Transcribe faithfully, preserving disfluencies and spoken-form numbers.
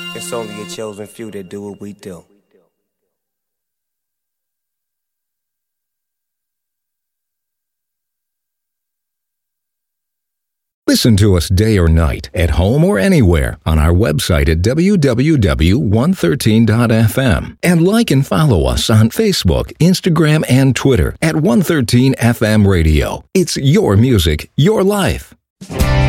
It's only a chosen few that do what we do. Listen to us day or night, at home or anywhere, on our website at w w w dot one thirteen dot f m. And like and follow us on Facebook, Instagram, and Twitter at one thirteen F M Radio. It's your music, your life.